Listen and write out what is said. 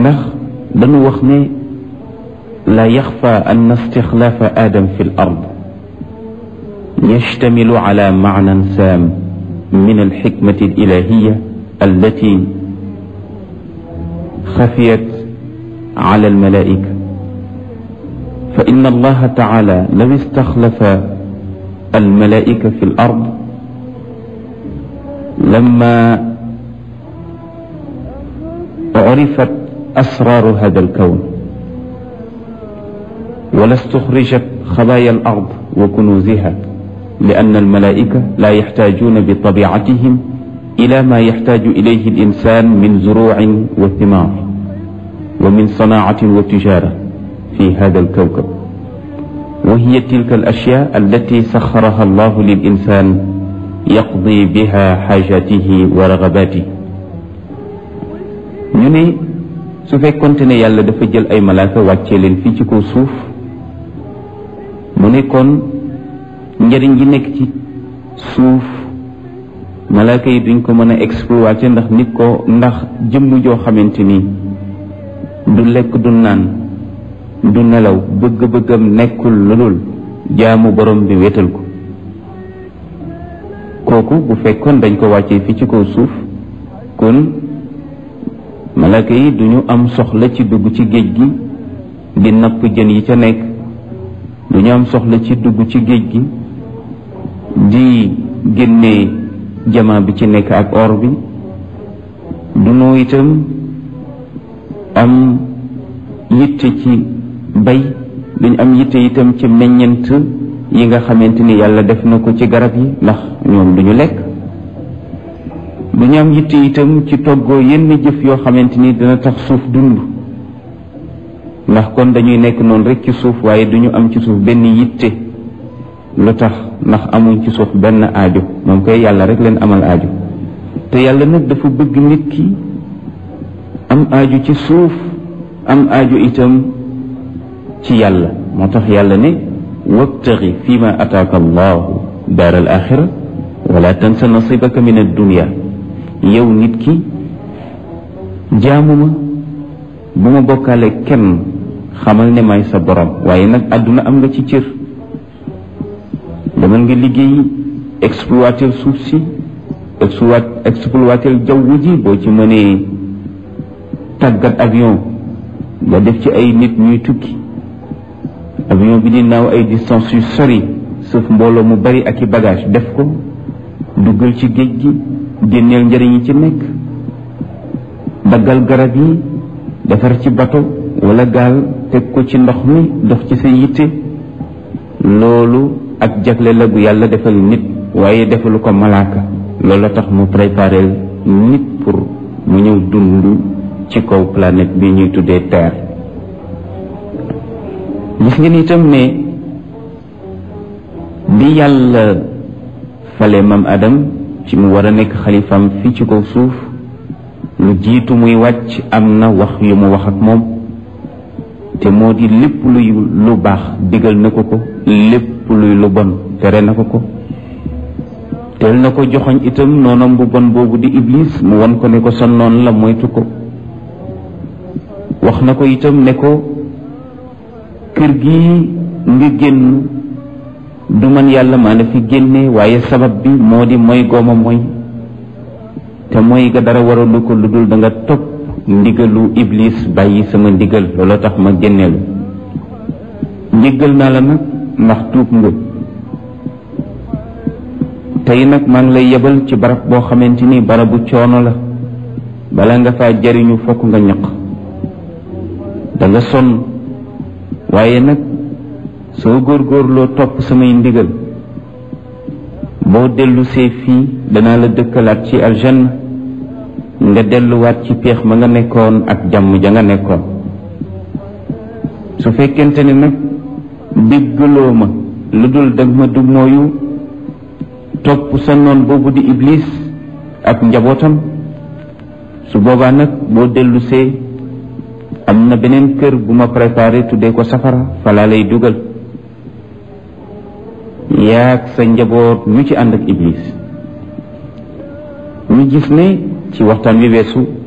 ndax dañu wax ne la yaxfa an istixlaafa aadam fi l ard yashtamilu ala maanan saam min alxikmati alilahiya allati xafiyat ala almalaika fa inna allaha taala law istaxlafa almalaika fi l ard lama urifat asraru hada alkawn wala istuxrijat xabaaya alard wa kunuuziha لأن الملائكة لا يحتاجون بطبيعتهم إلى ما يحتاج إليه الإنسان من زروع وثمار ومن صناعة وتجارة في هذا الكوكب وهي تلك الأشياء التي سخرها الله للإنسان يقضي بها حاجاته ورغباته ñu ne su fekkoonte ne yàlla dafa jël ay malaaka wàccee leen fii ci kaw suuf mu ne kon njëriñ ji nekk ci suuf malaaka yi duñ ko mën a exploiter ndax jëmm joo xamante ni du lekk du naan du nelaw bëgg-bëggam nekkul lulul jaamu borom bi wéetal ko kooku bu fekkoon dañ ko wàccee fii ci kaw suuf kon malaaka yi duñu am soxla ci dugg ci géej gi di napp jën yi ca nekk duñu am soxla ci dugg ci géej gi di génne jamaa bi ci nekk ak or bi dunoo itam am yitte ci bay duñ am yitte itam ci meññent yi nga xamante ni yàlla def na ko ci garab yi ndax ñoom duñu lekk duñu am yitte itam ci toggoo yenn jëf yoo xamante ni dina tax suuf dund ndax kon dañuy nekk noonu rek ci suuf waaye duñu am ci suuf benn yitte lu tax ndax amuñ ci suuf benn aajo moom koy yàlla rek leen amal aajo te yàlla nag dafa bëgg nit ki am aajo ci suuf am aajo itam ci yàlla moo tax yàlla ne wabtaxi fi ma ataaka allahu daar al axira wala tansa nasibaka min addunia yow nit ki jaamuma bu ma bokkaale kenn xamal ne may sa borom waaye nag àdduna am nga ci cër demal nga liggéey exploiter suuf si exploiter jaww ji boo ci mënee tàggat avion nga def ci ay nit ñuy tukki avion bi di naaw ay distance yu sori sauf mbooloo mu bari ak i bagage def ko duggal ci géej gi génneel njëriñ yi ci nekk daggal garab yi defar ci bato wala gaal teg ko ci ndox mi dox ci sa yitte loolu ak jagle la bu yàlla defal nit waaye defalu ko malaaka loolu tax mu préparé nit pour mu ñëw dund ci kaw planète bi ñuy tuddee terre gis ngeen itam ne bi yàlla fale mam Adam ci mu war a nekk xalifam fii ci kaw suuf lu jiitu muy wàcc am na wax yu mu wax ak moom te moo di lépp luy lu baax digal na ko ko lépp luy lu bon tere na ko ko teel na ko joxoñ itam noonam bu bon boobu di iblis mu won ko ne ko sa noon la moytu ko wax na ko itam ne ko kër gi nga génn du man yàlla maa la fi génne waaye sabab bi moo di mooy gooma mooy te mooy ga dara waralu ko lu dul da nga topp ndigalu iblis bàyyi sama ndigal loolu tax ma génneelu njëggal naa la nag ndax tuub nga tey nag maa ngi lay yebal ci barab boo xamante ni barabu coono la bala nga faa jariñu fokk nga ñaq da nga sonn waaye nag soo góorgóorloo topp samay ndigal boo dellu see fii danaa la dëkkalaat ci aljanna nga delluwaat ci péex ma nga nekkoon ak jàmm ja nga nekkoon su fekkente ne nag déggaloo ma lu dul dag ma du mooyu topp sa noon boobu di iblis ak njabootam su boobaa nag boo dellu see am na beneen kër bu ma préparé tuddee ko safara falaa lay dugal yaag sa njaboot ñu ci ànd ak iblis ñu gis ne ci waxtaan wi weesu